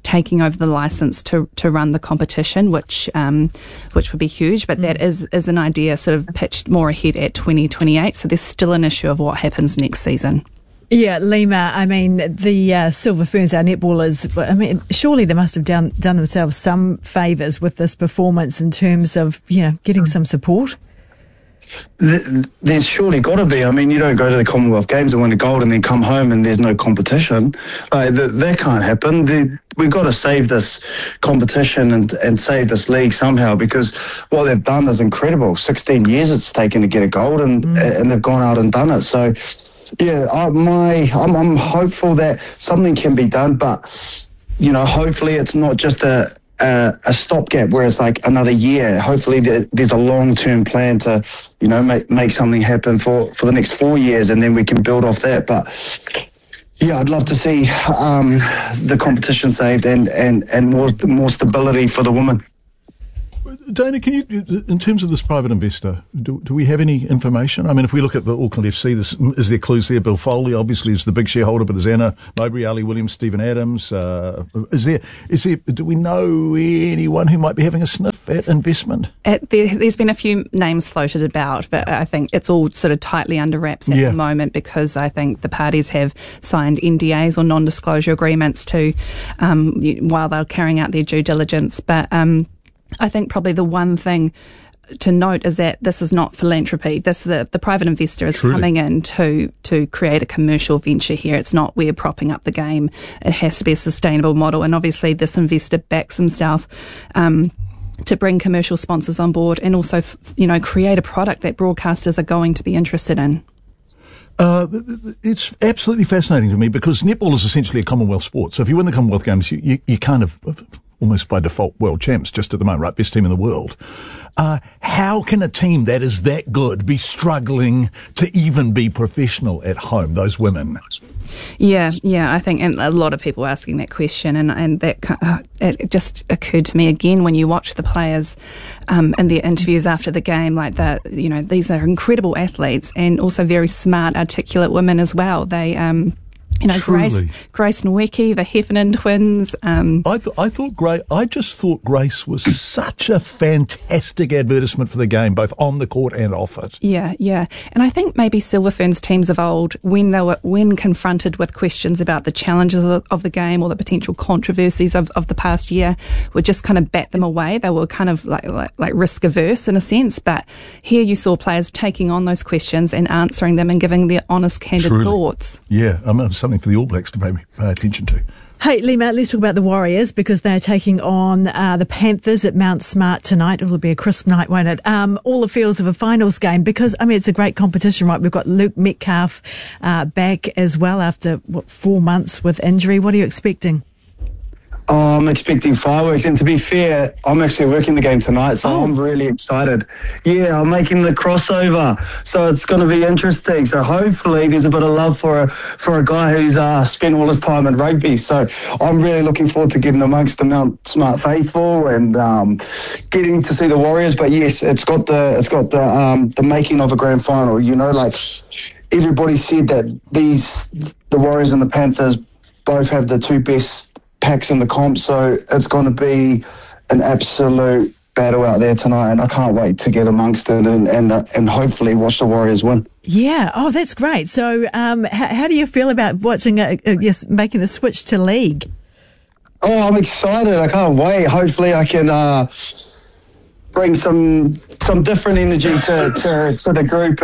taking over the licence to run the competition, which would be huge. But that is an idea sort of pitched more ahead at 2028. So there's still an issue of what happens next season. Yeah, Lima, I mean, the Silver Ferns, our netballers, I mean, surely they must have done themselves some favours with this performance in terms of, getting some support. There's surely got to be. I mean, you don't go to the Commonwealth Games and win a gold and then come home and there's no competition. That can't happen. We've got to save this competition and save this league somehow, because what they've done is incredible. 16 years it's taken to get a gold, and they've gone out and done it. So, yeah, I'm hopeful that something can be done, but hopefully it's not just a stopgap where it's like another year. Hopefully there's a long-term plan to, make something happen for the next 4 years, and then we can build off that. But yeah, I'd love to see the competition saved and more stability for the women. Dana, can you, in terms of this private investor, do we have any information? I mean, if we look at the Auckland FC, is there clues there? Bill Foley obviously is the big shareholder, but there's Anna Mowbray, Ali Williams, Stephen Adams. Is there? Do we know anyone who might be having a sniff at investment? There's been a few names floated about, but I think it's all sort of tightly under wraps at the moment, because I think the parties have signed NDAs or non-disclosure agreements to while they're carrying out their due diligence. But I think probably the one thing to note is that this is not philanthropy. The private investor is coming in to create a commercial venture here. It's not we're propping up the game. It has to be a sustainable model. And obviously this investor backs himself to bring commercial sponsors on board and also, create a product that broadcasters are going to be interested in. It's absolutely fascinating to me, because netball is essentially a Commonwealth sport. So if you win the Commonwealth Games, you kind of almost by default world champs just at the moment, right? Best team in the world. How can a team that is that good be struggling to even be professional at home, those women? Yeah, I think, and a lot of people are asking that question, and that it just occurred to me again when you watch the players in their interviews after the game, like that. These are incredible athletes and also very smart, articulate women as well. They Grace Nweke, the Heffernan twins. I just thought Grace was such a fantastic advertisement for the game, both on the court and off it. Yeah. And I think maybe Silver Ferns teams of old, when confronted with questions about the challenges of the game or the potential controversies of the past year, would just kind of bat them away. They were kind of like risk averse in a sense, but here you saw players taking on those questions and answering them and giving their honest, candid thoughts. Yeah, something for the All Blacks to maybe pay attention to. Hey, Lima, let's talk about the Warriors, because they're taking on the Panthers at Mount Smart tonight. It will be a crisp night, won't it? All the feels of a finals game, because, it's a great competition, right? We've got Luke Metcalf back as well after, 4 months with injury. What are you expecting? I'm expecting fireworks, and to be fair, I'm actually working the game tonight, so I'm really excited. Yeah, I'm making the crossover, so it's going to be interesting. So hopefully there's a bit of love for a guy who's spent all his time in rugby. So I'm really looking forward to getting amongst the Mount Smart faithful and getting to see the Warriors. But yes, it's got the making of a grand final. Everybody said that the Warriors and the Panthers both have the two best packs in the comp, so it's going to be an absolute battle out there tonight, and I can't wait to get amongst it and hopefully watch the Warriors win. Yeah, that's great. So how do you feel about watching making the switch to league? I'm excited. I can't wait. Hopefully I can bring some different energy to the group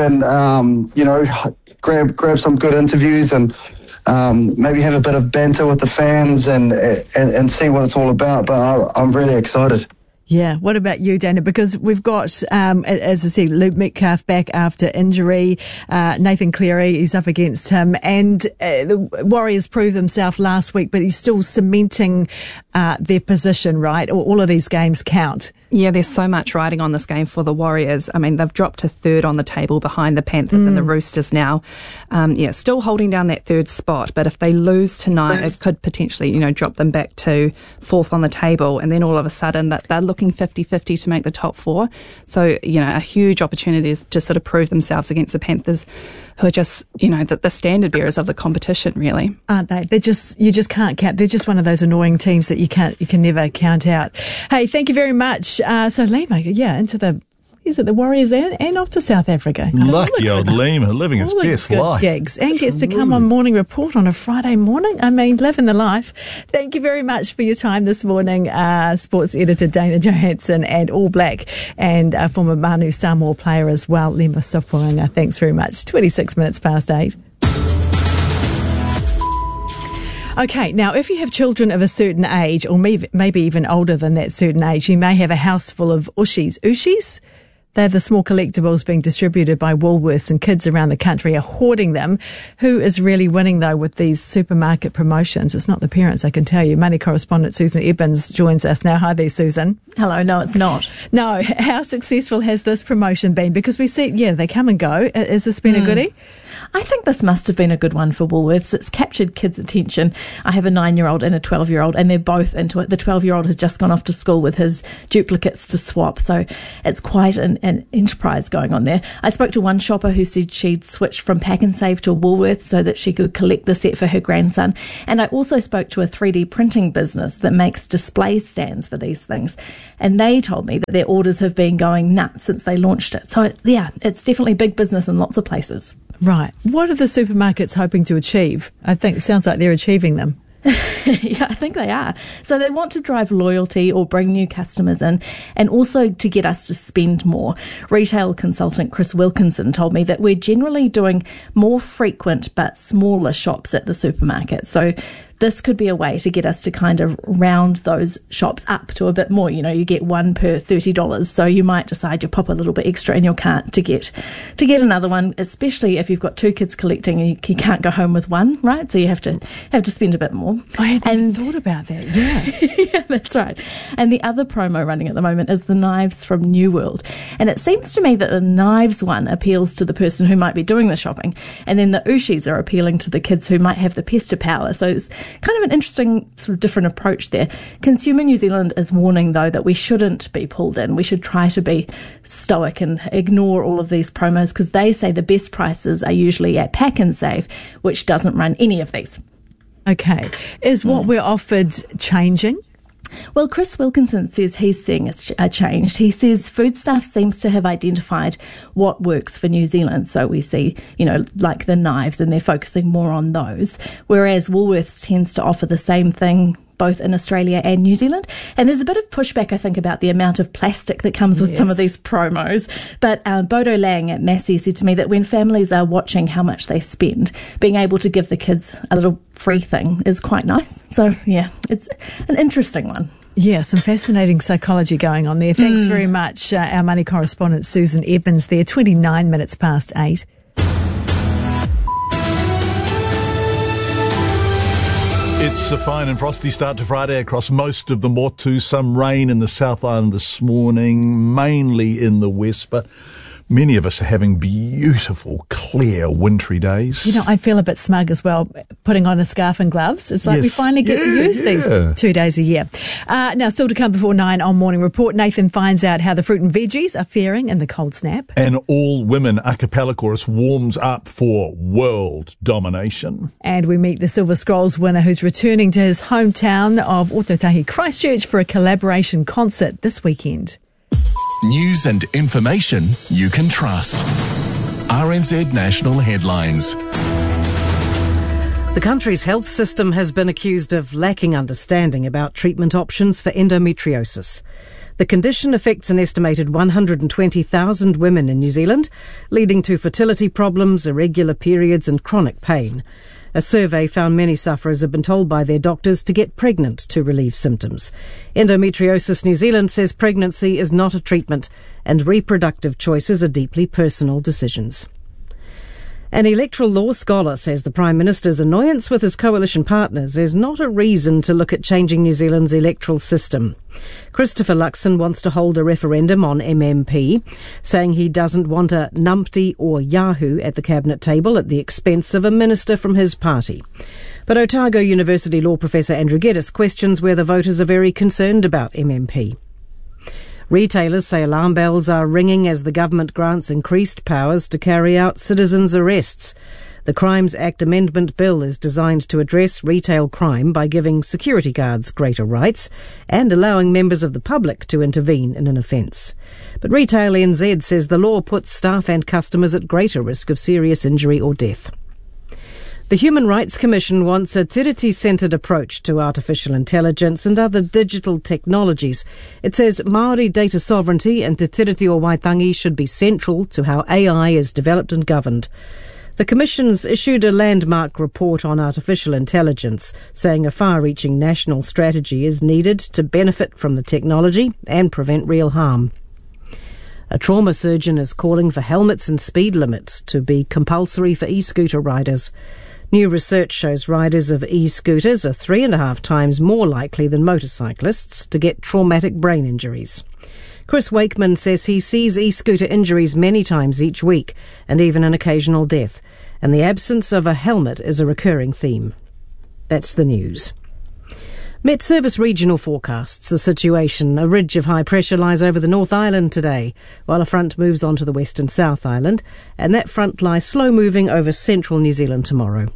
and grab some good interviews and maybe have a bit of banter with the fans and see what it's all about. But I'm really excited. Yeah. What about you, Dana? Because we've got, as I said, Luke Metcalf back after injury. Nathan Cleary, he's up against him. And the Warriors proved himself last week, but he's still cementing their position, right? All of these games count. Yeah, there's so much riding on this game for the Warriors. I mean, they've dropped to third on the table behind the Panthers and the Roosters now. Still holding down that third spot, but if they lose tonight, it could potentially, drop them back to fourth on the table, and then all of a sudden that they're looking 50-50 to make the top four. So, a huge opportunity to sort of prove themselves against the Panthers, who are just, the standard bearers of the competition, really. Aren't they? You just can't count. They're just one of those annoying teams that you can never count out. Hey, thank you very much. So Lima, into the Warriors and off to South Africa. Lucky old Lima, living his best life. Gigs. And gets to come on Morning Report on a Friday morning. I mean, living the life. Thank you very much for your time this morning, sports editor Dana Johansson, and All Black and former Manu Samoa player as well, Lima Sopoaga. Thanks very much. 26 minutes past 8. Okay, now if you have children of a certain age, or maybe even older than that certain age, you may have a house full of Ooshies. Ooshies? They're the small collectibles being distributed by Woolworths, and kids around the country are hoarding them. Who is really winning, though, with these supermarket promotions? It's not the parents, I can tell you. Money correspondent Susan Evans joins us now. Hi there, Susan. Hello. No, it's not. No. How successful has this promotion been? Because we see, they come and go. Has this been a goodie? I think this must have been a good one for Woolworths. It's captured kids' attention. I have a 9-year-old and a 12-year-old, and they're both into it. The 12-year-old has just gone off to school with his duplicates to swap, so it's quite an enterprise going on there. I spoke to one shopper who said she'd switched from Pack and Save to Woolworths so that she could collect the set for her grandson. And I also spoke to a 3D printing business that makes display stands for these things, and they told me that their orders have been going nuts since they launched it. So, it's definitely big business in lots of places. Right. What are the supermarkets hoping to achieve? I think it sounds like they're achieving them. Yeah, I think they are. So they want to drive loyalty or bring new customers in, and also to get us to spend more. Retail consultant Chris Wilkinson told me that we're generally doing more frequent but smaller shops at the supermarket. So this could be a way to get us to kind of round those shops up to a bit more. You get one per $30. So you might decide you pop a little bit extra in your cart to get another one, especially if you've got two kids collecting and you can't go home with one, right? So you have to spend a bit more. I hadn't thought about that, yeah. Yeah, that's right. And the other promo running at the moment is the knives from New World. And it seems to me that the knives one appeals to the person who might be doing the shopping, and then the Ooshies are appealing to the kids who might have the pester power. So it's kind of an interesting sort of different approach there. Consumer New Zealand is warning, though, that we shouldn't be pulled in. We should try to be stoic and ignore all of these promos, because they say the best prices are usually at Pack and Save, which doesn't run any of these. Okay. Is what we're offered changing? Well, Chris Wilkinson says he's seeing a change. He says Foodstuff seems to have identified what works for New Zealand. So we see, like the knives, and they're focusing more on those, whereas Woolworths tends to offer the same thing both in Australia and New Zealand. And there's a bit of pushback, I think, about the amount of plastic that comes with some of these promos. But Bodo Lang at Massey said to me that when families are watching how much they spend, being able to give the kids a little free thing is quite nice. So, it's an interesting one. Yeah, some fascinating psychology going on there. Thanks very much, our money correspondent Susan Evans there, 29 minutes past 8. It's a fine and frosty start to Friday across most of the Motu. Some rain in the South Island this morning, mainly in the west, but many of us are having beautiful, clear, wintry days. I feel a bit smug as well, putting on a scarf and gloves. It's like we finally get to use these 2 days a year. Now, still to come before 9 on Morning Report, Nathan finds out how the fruit and veggies are faring in the cold snap. An all-women a cappella chorus warms up for world domination. And we meet the Silver Scrolls winner who's returning to his hometown of Ōtautahi Christchurch for a collaboration concert this weekend. News and information you can trust. RNZ National Headlines. The country's health system has been accused of lacking understanding about treatment options for endometriosis. The condition affects an estimated 120,000 women in New Zealand, leading to fertility problems, irregular periods and chronic pain. A survey found many sufferers have been told by their doctors to get pregnant to relieve symptoms. Endometriosis New Zealand says pregnancy is not a treatment and reproductive choices are deeply personal decisions. An electoral law scholar says the Prime Minister's annoyance with his coalition partners is not a reason to look at changing New Zealand's electoral system. Christopher Luxon wants to hold a referendum on MMP, saying he doesn't want a numpty or Yahoo at the cabinet table at the expense of a minister from his party. But Otago University law professor Andrew Geddes questions whether voters are very concerned about MMP. Retailers say alarm bells are ringing as the government grants increased powers to carry out citizens' arrests. The Crimes Act Amendment Bill is designed to address retail crime by giving security guards greater rights and allowing members of the public to intervene in an offence. But Retail NZ says the law puts staff and customers at greater risk of serious injury or death. The Human Rights Commission wants a tiriti-centred approach to artificial intelligence and other digital technologies. It says Māori data sovereignty and Te Tiriti o Waitangi should be central to how AI is developed and governed. The Commission's issued a landmark report on artificial intelligence, saying a far-reaching national strategy is needed to benefit from the technology and prevent real harm. A trauma surgeon is calling for helmets and speed limits to be compulsory for e-scooter riders. New research shows riders of e-scooters are 3.5 times more likely than motorcyclists to get traumatic brain injuries. Chris Wakeman says he sees e-scooter injuries many times each week and even an occasional death, and the absence of a helmet is a recurring theme. That's the news. Met Service regional forecasts the situation. A ridge of high pressure lies over the North Island today, while a front moves on to the West and South Island, and that front lies slow-moving over central New Zealand tomorrow.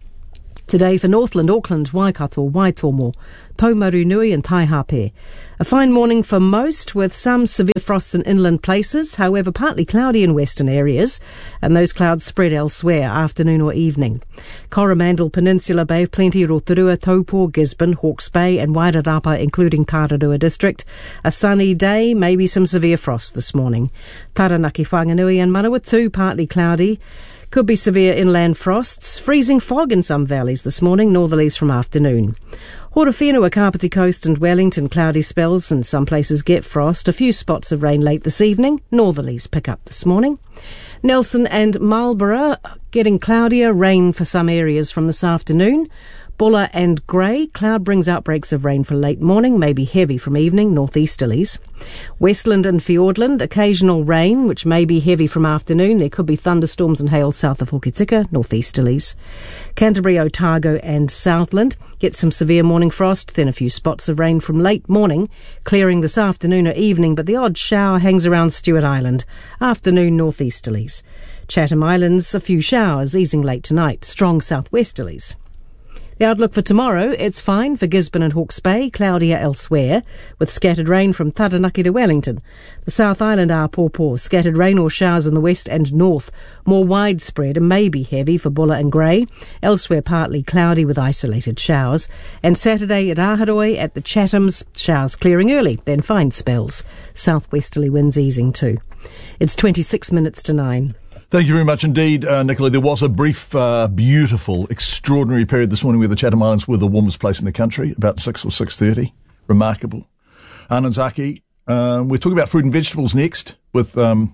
Today for Northland, Auckland, Waikato, Waitomo, Taumarunui and Taihape. A fine morning for most, with some severe frosts in inland places, however partly cloudy in western areas, and those clouds spread elsewhere, afternoon or evening. Coromandel Peninsula Bay, plenty Rotorua, Taupo, Gisborne, Hawke's Bay and Wairarapa, including Tararua District. A sunny day, maybe some severe frost this morning. Taranaki, Whanganui and Manawatu, partly cloudy. Could be severe inland frosts, freezing fog in some valleys this morning, northerlies from afternoon. Horowhenua, Kapiti Coast and Wellington, cloudy spells and some places get frost. A few spots of rain late this evening, northerlies pick up this morning. Nelson and Marlborough, getting cloudier, rain for some areas from this afternoon. Bulla and Grey, cloud brings outbreaks of rain for late morning, maybe heavy from evening, northeasterlies. Westland and Fiordland, occasional rain, which may be heavy from afternoon. There could be thunderstorms and hail south of Hokitika, northeasterlies. Canterbury, Otago and Southland, get some severe morning frost, then a few spots of rain from late morning, clearing this afternoon or evening, but the odd shower hangs around Stewart Island. Afternoon, northeasterlies. Chatham Islands, a few showers, easing late tonight, strong southwesterlies. The outlook for tomorrow, it's fine for Gisborne and Hawke's Bay, cloudier elsewhere, with scattered rain from Taranaki to Wellington. The South Island are poor, scattered rain or showers in the west and north, more widespread and maybe heavy for Bulla and Grey, elsewhere partly cloudy with isolated showers. And Saturday at Aharoi at the Chathams, showers clearing early, then fine spells. Southwesterly winds easing too. It's 26 minutes to 9. Thank you very much indeed, Nicola. There was a brief, beautiful, extraordinary period this morning where the Chatham Islands were the warmest place in the country, about 6 or 6:30. Remarkable. Ananzaki, we're talking about fruit and vegetables next with, the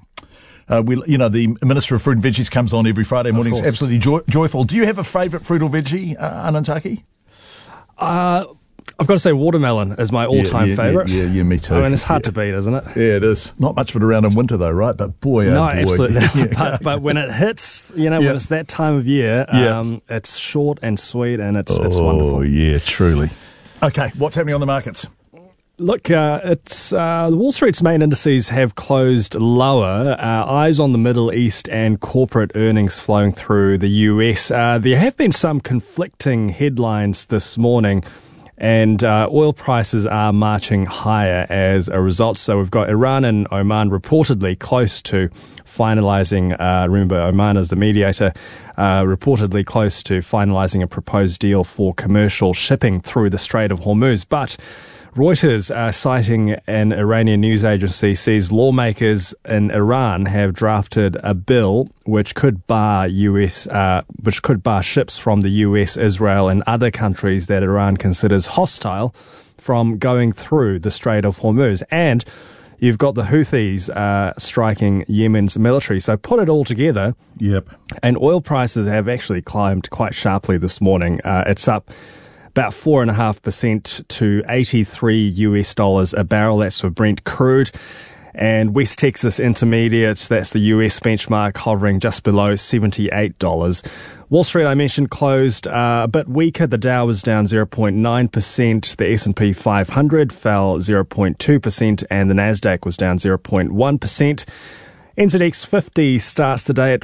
Minister of Fruit and Veggies comes on every Friday morning. It's absolutely joyful. Do you have a favourite fruit or veggie, Ananzaki? I've got to say watermelon is my all-time favourite. Yeah, me too. I mean, it's hard to beat, isn't it? Yeah, it is. Not much of it around in winter, though, right? But boy, no, boy. Absolutely. but when it hits, when it's that time of year, it's short and sweet, and it's wonderful. Oh, yeah, truly. Okay, what's happening on the markets? Look, Wall Street's main indices have closed lower. Eyes on the Middle East and corporate earnings flowing through the US. There have been some conflicting headlines this morning, and oil prices are marching higher as a result. So we've got Iran and Oman reportedly close to finalising, remember Oman is the mediator, reportedly close to finalising a proposed deal for commercial shipping through the Strait of Hormuz. But Reuters, citing an Iranian news agency, says lawmakers in Iran have drafted a bill which could bar ships from the US, Israel, and other countries that Iran considers hostile from going through the Strait of Hormuz. And You've got the Houthis striking Yemen's military. So put it all together. Yep. And oil prices have actually climbed quite sharply this morning. It's up about 4.5% to $83 a barrel. That's for Brent crude. And West Texas Intermediates, that's the US benchmark, hovering just below $78. Wall Street, I mentioned, closed a bit weaker. The Dow was down 0.9%. The S&P 500 fell 0.2%, and the Nasdaq was down 0.1%. NZX 50 starts the day at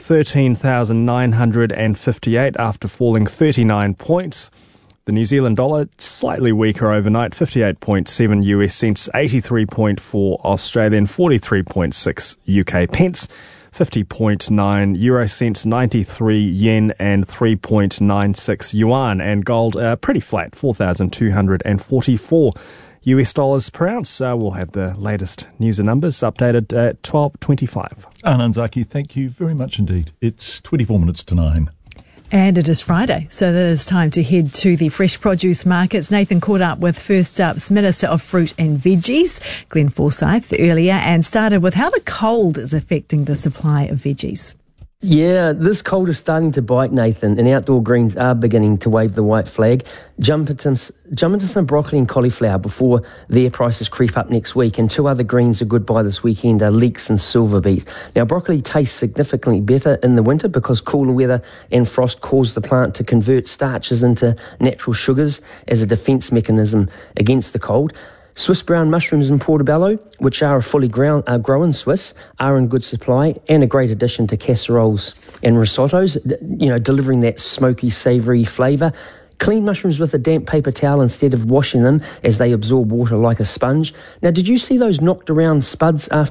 13,958 after falling 39 points. The New Zealand dollar, slightly weaker overnight, 58.7 US cents, 83.4 Australian, 43.6 UK pence, 50.9 euro cents, 93 yen and 3.96 yuan. And gold pretty flat, 4,244 US dollars per ounce. We'll have the latest news and numbers updated at 12:25. Anand Zaki, thank you very much indeed. It's 24 minutes to 9. And it is Friday, so that is time to head to the fresh produce markets. Nathan caught up with First Up's Minister of Fruit and Veggies, Glenn Forsyth, earlier, and started with how the cold is affecting the supply of veggies. Yeah, this cold is starting to bite, Nathan, and outdoor greens are beginning to wave the white flag. Jump into some broccoli and cauliflower before their prices creep up next week, and two other greens are goodbye this weekend are leeks and silver beet. Now, broccoli tastes significantly better in the winter because cooler weather and frost cause the plant to convert starches into natural sugars as a defence mechanism against the cold. Swiss brown mushrooms in Portobello, which are fully grown Swiss, are in good supply and a great addition to casseroles and risottos, delivering that smoky, savoury flavour. Clean mushrooms with a damp paper towel instead of washing them as they absorb water like a sponge. Now, did you see those knocked around spuds after